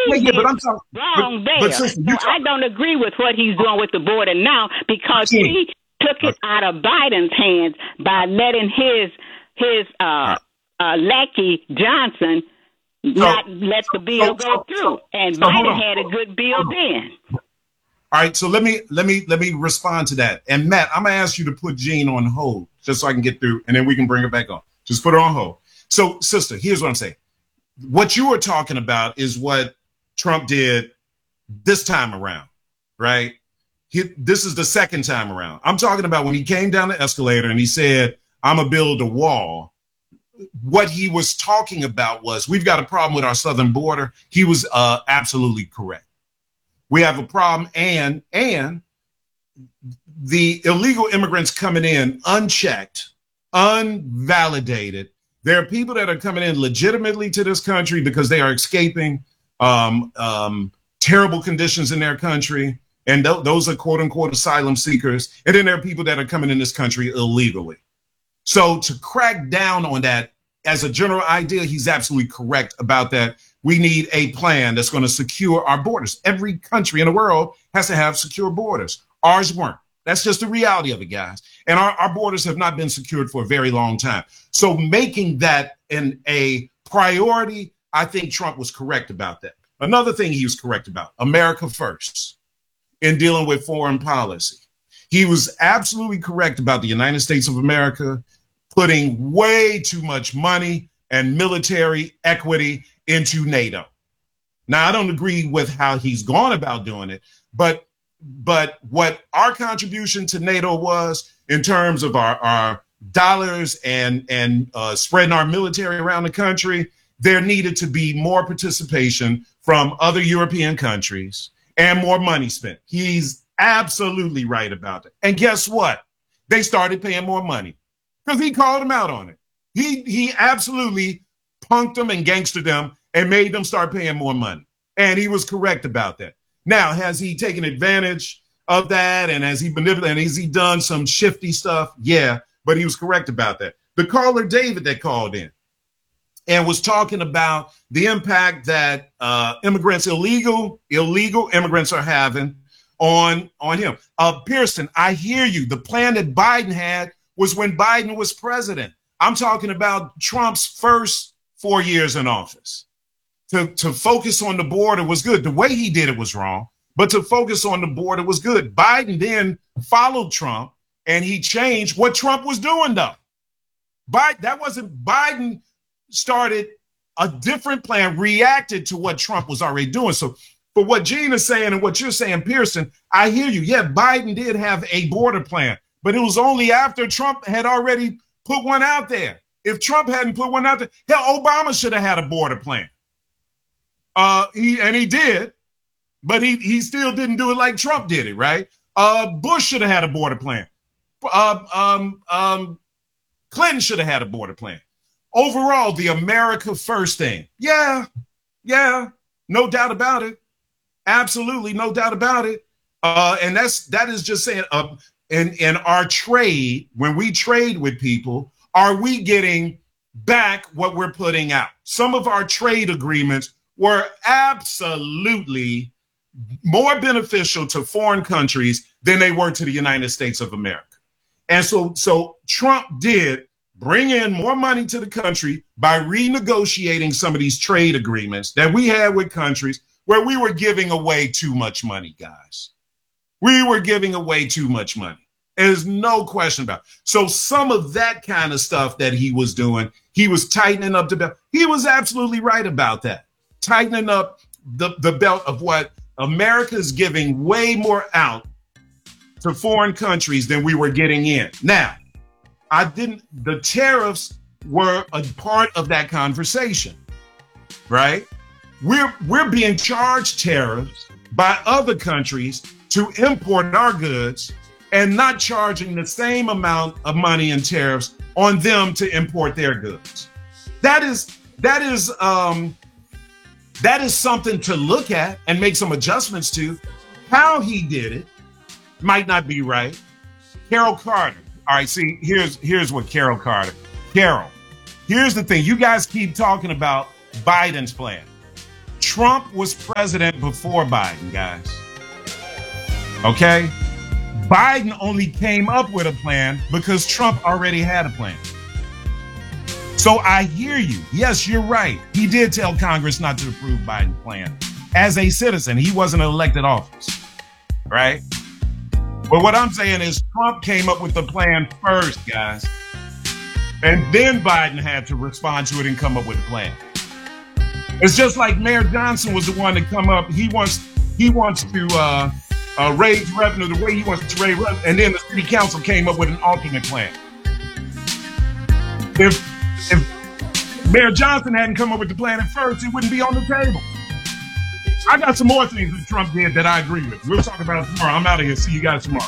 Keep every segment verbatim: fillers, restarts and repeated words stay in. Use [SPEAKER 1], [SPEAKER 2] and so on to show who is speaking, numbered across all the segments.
[SPEAKER 1] yeah,
[SPEAKER 2] he
[SPEAKER 1] yeah,
[SPEAKER 2] did
[SPEAKER 1] but I'm talking,
[SPEAKER 2] wrong
[SPEAKER 1] but,
[SPEAKER 2] there.
[SPEAKER 1] but sister,
[SPEAKER 2] So
[SPEAKER 1] you
[SPEAKER 2] I
[SPEAKER 1] talk,
[SPEAKER 2] don't agree with what he's doing with the border now because
[SPEAKER 1] see,
[SPEAKER 2] he took it out of Biden's hands by letting his his uh, uh, lackey Johnson not
[SPEAKER 1] so,
[SPEAKER 2] let the
[SPEAKER 1] so,
[SPEAKER 2] bill
[SPEAKER 1] so,
[SPEAKER 2] go
[SPEAKER 1] so,
[SPEAKER 2] through, and
[SPEAKER 1] so hold
[SPEAKER 2] Biden
[SPEAKER 1] on,
[SPEAKER 2] had a good bill
[SPEAKER 1] hold on.
[SPEAKER 2] then.
[SPEAKER 1] All right, so let me let me let me respond to that. And Matt, I'm gonna ask you to put Gene on hold just so I can get through, and then we can bring her back on. Just put her on hold. So, sister, here's what I'm saying. What you were talking about is what Trump did this time around, right? He, this is the second time around. I'm talking about when he came down the escalator and he said, "I'm gonna build a wall." What he was talking about was we've got a problem with our southern border. He was uh, absolutely correct. We have a problem, and and the illegal immigrants coming in unchecked, unvalidated. There are people that are coming in legitimately to this country because they are escaping um, um, terrible conditions in their country, and th- those are quote unquote asylum seekers. And then there are people that are coming in this country illegally. So to crack down on that as a general idea, he's absolutely correct about that. We need a plan that's going to secure our borders. Every country in the world has to have secure borders. Ours weren't. That's just the reality of it, guys. And our, our borders have not been secured for a very long time. So making that an, a priority, I think Trump was correct about that. Another thing he was correct about, America first in dealing with foreign policy. He was absolutely correct about the United States of America putting way too much money and military equity into NATO. Now, I don't agree with how he's gone about doing it, but but what our contribution to NATO was in terms of our, our dollars and, and uh, spreading our military around the country, there needed to be more participation from other European countries and more money spent. He's absolutely right about it. And guess what? They started paying more money because he called them out on it. He, he absolutely punked them and gangstered them and made them start paying more money. And he was correct about that. Now, has he taken advantage of that? And has he manipulated? Has he done some shifty stuff? Yeah, but he was correct about that. The caller, David, that called in and was talking about the impact that uh, immigrants, illegal, illegal immigrants are having on, on him. Uh, Pearson, I hear you. The plan that Biden had was when Biden was president. I'm talking about Trump's first four years in office. To, to focus on the border was good. The way he did it was wrong, but to focus on the border was good. Biden then followed Trump and he changed what Trump was doing, though. Biden, that wasn't Biden started a different plan, reacted to what Trump was already doing. So for what Gene is saying and what you're saying, Pearson, I hear you. Yeah, Biden did have a border plan, but it was only after Trump had already put one out there. If Trump hadn't put one out there, hell, Obama should have had a border plan. Uh, he and he did, but he he still didn't do it like Trump did it, right? Uh, Bush should have had a border plan. Uh, um, um, Clinton should have had a border plan. Overall, the America First thing, yeah, yeah, no doubt about it, absolutely, no doubt about it. Uh, and that's that is just saying, uh, in in our trade, when we trade with people, are we getting back what we're putting out? Some of our trade agreements were absolutely more beneficial to foreign countries than they were to the United States of America. And so, so Trump did bring in more money to the country by renegotiating some of these trade agreements that we had with countries where we were giving away too much money, guys. We were giving away too much money. There's no question about it. So some of that kind of stuff that he was doing, he was tightening up the belt. He was absolutely right about that. Tightening up the, the belt of what America is giving way more out to foreign countries than we were getting in. Now, I didn't, the tariffs were a part of that conversation, right? We're, we're being charged tariffs by other countries to import our goods and not charging the same amount of money in tariffs on them to import their goods. That is, that is, um, That is something to look at and make some adjustments to. How he did it might not be right. Carol Carter. All right, see, here's here's what Carol Carter. Carol, here's the thing. You guys keep talking about Biden's plan. Trump was president before Biden, guys. Okay? Biden only came up with a plan because Trump already had a plan. So I hear you. Yes, you're right. He did tell Congress not to approve Biden's plan. As a citizen, he wasn't an elected office, right? But what I'm saying is Trump came up with the plan first, guys. And then Biden had to respond to it and come up with a plan. It's just like Mayor Johnson was the one to come up. He wants he wants to uh, uh, raise revenue the way he wants to raise revenue. And then the city council came up with an alternate plan. If, if Mayor Johnson hadn't come up with the plan at first, it wouldn't be on the table. I got some more things that Trump did that I agree with. We'll talk about it tomorrow. I'm out of here. See you guys tomorrow.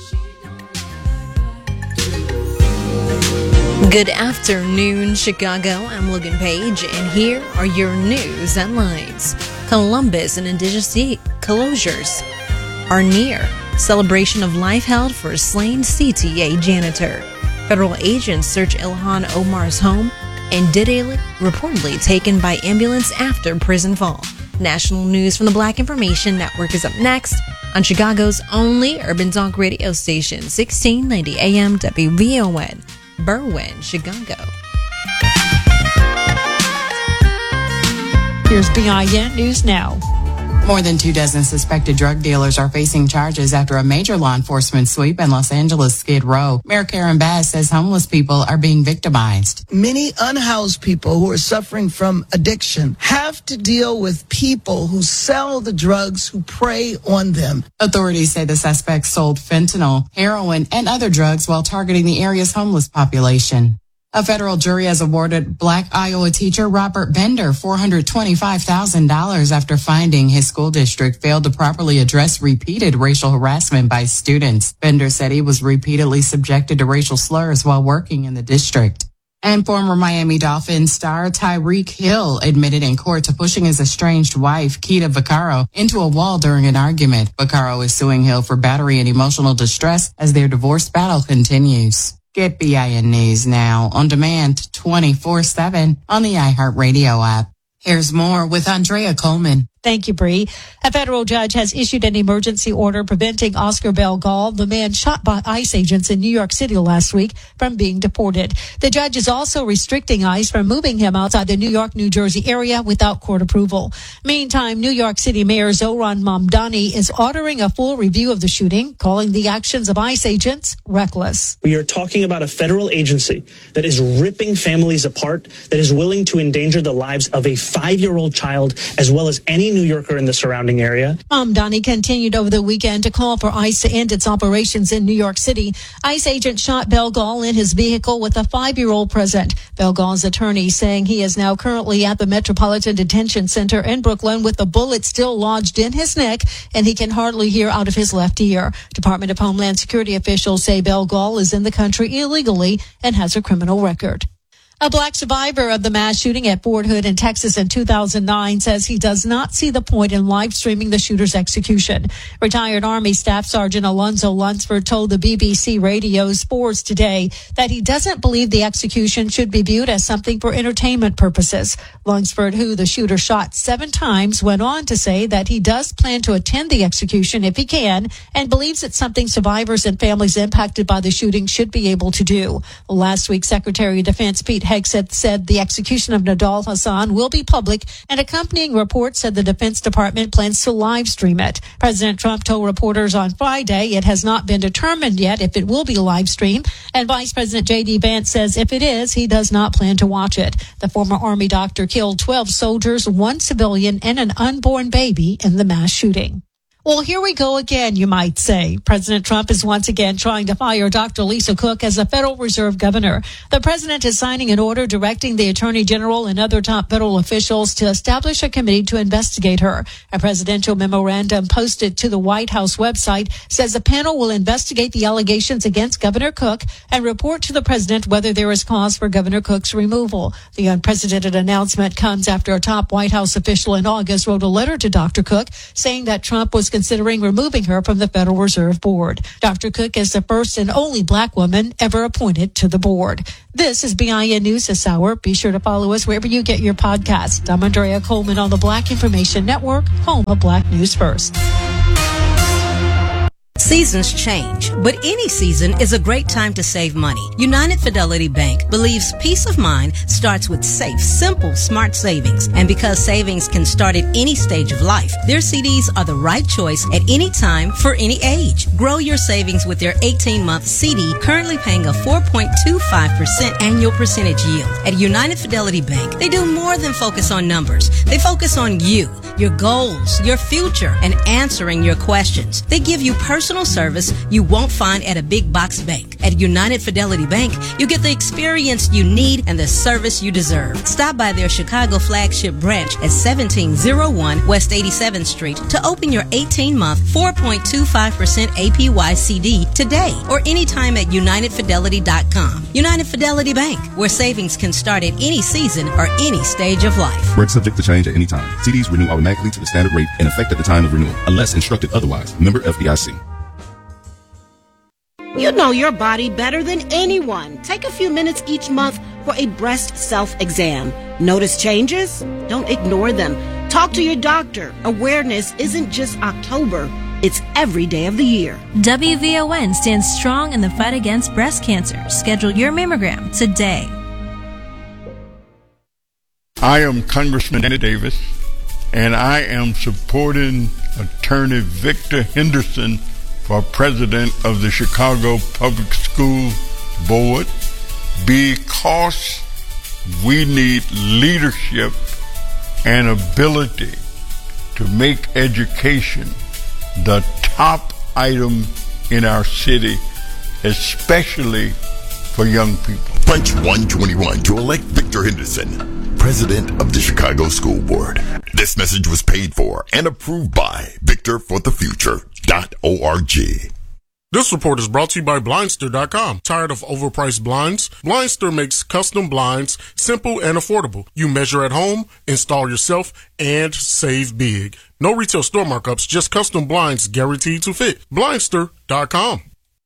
[SPEAKER 3] Good afternoon, Chicago. I'm Logan Page, and here are your news headlines. Columbus and Indigenous closures are near. Celebration of life held for slain C T A janitor. Federal agents search Ilhan Omar's home, and Diddy reportedly taken by ambulance after prison fall. National news from the Black Information Network is up next on Chicago's only urban talk radio station, sixteen ninety A M W V O N. Berwyn, Chicago.
[SPEAKER 4] Here's B I N News Now.
[SPEAKER 5] More than two dozen suspected drug dealers are facing charges after a major law enforcement sweep in Los Angeles' Skid Row. Mayor Karen Bass says homeless people are being victimized.
[SPEAKER 6] Many unhoused people who are suffering from addiction have to deal with people who sell the drugs, who prey on them.
[SPEAKER 5] Authorities say the suspects sold fentanyl, heroin, and other drugs while targeting the area's homeless population. A federal jury has awarded Black Iowa teacher Robert Bender four hundred twenty-five thousand dollars after finding his school district failed to properly address repeated racial harassment by students. Bender said he was repeatedly subjected to racial slurs while working in the district. And former Miami Dolphins star Tyreek Hill admitted in court to pushing his estranged wife, Keita Vaccaro, into a wall during an argument. Vaccaro is suing Hill for battery and emotional distress as their divorce battle continues. Get B I N News now on demand twenty-four seven on the iHeartRadio app. Here's more with Andrea Coleman.
[SPEAKER 4] Thank you, Bree. A federal judge has issued an emergency order preventing Oscar Belgal, the man shot by ICE agents in New York City last week, from being deported. The judge is also restricting ICE from moving him outside the New York, New Jersey area without court approval. Meantime, New York City Mayor Zohran Mamdani is ordering a full review of the shooting, calling the actions of ICE agents reckless.
[SPEAKER 7] We are talking about a federal agency that is ripping families apart, that is willing to endanger the lives of a five-year-old child as well as any New Yorker in the surrounding area.
[SPEAKER 4] Mamdani continued over the weekend to call for ICE to end its operations in New York City. ICE agent shot Belgal in his vehicle with a five-year-old present. Belgal's attorney saying he is now currently at the Metropolitan Detention Center in Brooklyn with a bullet still lodged in his neck, and he can hardly hear out of his left ear. Department of Homeland Security officials say Belgal is in the country illegally and has a criminal record. A black survivor of the mass shooting at Fort Hood in Texas in two thousand nine says he does not see the point in live streaming the shooter's execution. Retired Army Staff Sergeant Alonzo Lunsford told the B B C Radio Sports Today that he doesn't believe the execution should be viewed as something for entertainment purposes. Lunsford, who the shooter shot seven times, went on to say that he does plan to attend the execution if he can and believes it's something survivors and families impacted by the shooting should be able to do. Last week, Secretary of Defense Pete Hegseth said the execution of Nidal Hasan will be public, and accompanying reports said the Defense Department plans to live stream it. President Trump told reporters on Friday it has not been determined yet if it will be live streamed, and Vice President J D Vance says if it is, he does not plan to watch it. The former Army doctor killed twelve soldiers, one civilian, and an unborn baby in the mass shooting. Well, here we go again, you might say. President Trump is once again trying to fire Doctor Lisa Cook as a Federal Reserve governor. The president is signing an order directing the Attorney General and other top federal officials to establish a committee to investigate her. A presidential memorandum posted to the White House website says the panel will investigate the allegations against Governor Cook and report to the president whether there is cause for Governor Cook's removal. The unprecedented announcement comes after a top White House official in August wrote a letter to Doctor Cook saying that Trump was considering removing her from the Federal Reserve Board. Doctor Cook is the first and only black woman ever appointed to the board. This is B I N News this hour. Be sure to follow us wherever you get your podcasts. I'm Andrea Coleman on the Black Information Network, home of Black News First.
[SPEAKER 8] Seasons change, but any season is a great time to save money. United Fidelity Bank believes peace of mind starts with safe, simple, smart savings. And because savings can start at any stage of life, their C Ds are the right choice at any time for any age. Grow your savings with their eighteen-month C D, currently paying a four point two five percent annual percentage yield. At United Fidelity Bank, they do more than focus on numbers. They focus on you, your goals, your future, and answering your questions. They give you personal service you won't find at a big box bank. At United Fidelity Bank, you get the experience you need and the service you deserve. Stop by their Chicago flagship branch at seventeen oh one West eighty-seventh Street to open your eighteen-month four point two five percent A P Y C D today or anytime at united fidelity dot com. United Fidelity Bank, where savings can start at any season or any stage of life.
[SPEAKER 9] Rates subject to change at any time. C Ds renew automatically to the standard rate in effect at the time of renewal, unless instructed otherwise. Member F D I C.
[SPEAKER 10] You know your body better than anyone. Take a few minutes each month for a breast self-exam. Notice changes? Don't ignore them. Talk to your doctor. Awareness isn't just October. It's every day of the year.
[SPEAKER 11] W V O N stands strong in the fight against breast cancer. Schedule your mammogram today.
[SPEAKER 12] I am Congressman Danny Davis, and I am supporting Attorney Victor Henderson for president of the Chicago Public School Board because we need leadership and ability to make education the top item in our city, especially for young people.
[SPEAKER 13] Punch one twenty-one to elect Victor Henderson, president of the Chicago School Board. This message was paid for and approved by Victor for the Future dot org.
[SPEAKER 14] This report is brought to you by Blindster dot com. Tired of overpriced blinds? Blindster makes custom blinds simple and affordable. You measure at home, install yourself, and save big. No retail store markups, just custom blinds guaranteed to fit. Blindster dot com.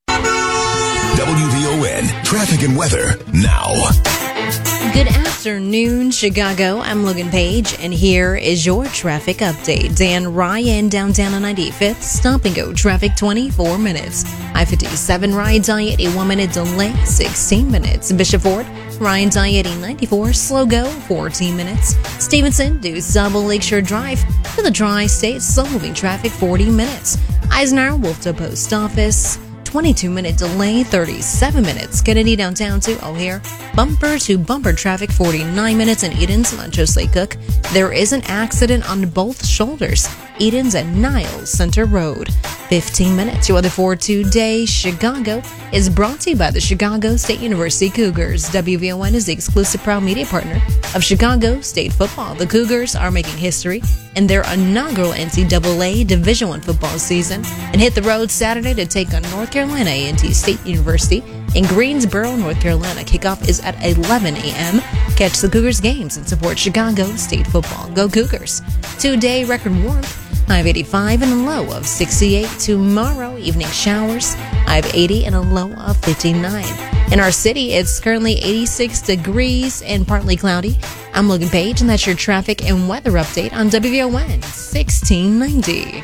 [SPEAKER 13] W V O N Traffic and Weather now.
[SPEAKER 3] Good afternoon, Chicago. I'm Logan Page, and here is your traffic update. Dan Ryan, downtown on ninety-fifth, stop and go traffic twenty-four minutes. I fifty-seven, Ryan's I eighty, one minute delay, sixteen minutes. Bishop Ford, Ryan's I eighty, ninety-four, slow go, fourteen minutes. Stevenson, Deuce Double, Lakeshore Drive to the Tri-State, slow moving traffic, forty minutes. Eisenhower, Wolfton Post Office, twenty-two minute delay, thirty-seven minutes. Kennedy downtown to O'Hare, bumper to bumper traffic, forty-nine minutes. In Eden's, Montrose Lake Cook, there is an accident on both shoulders. Eden's at Niles Center Road, fifteen minutes. Your weather for today, Chicago, is brought to you by the Chicago State University Cougars. W V O N is the exclusive proud media partner of Chicago State football. The Cougars are making history in their inaugural N C double A Division One football season and hit the road Saturday to take on North Carolina A and T State University in Greensboro, North Carolina. Kickoff is at eleven a.m. Catch the Cougars games and support Chicago State football. Go Cougars. Today, record warmth, high of eighty-five and a low of sixty-eight. Tomorrow, evening showers, high of eighty and a low of fifty-nine. In our city, it's currently eighty-six degrees and partly cloudy. I'm Logan Page, and that's your traffic and weather update on W V O N sixteen ninety.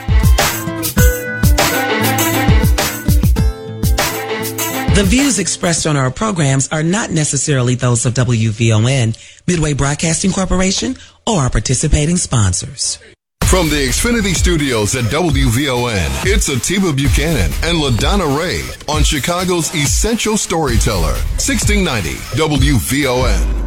[SPEAKER 15] The views expressed on our programs are not necessarily those of W V O N, Midway Broadcasting Corporation, or our participating sponsors.
[SPEAKER 13] From the Xfinity Studios at W V O N, it's Atiba Buchanan and LaDonna Ray on Chicago's Essential Storyteller, sixteen ninety W V O N.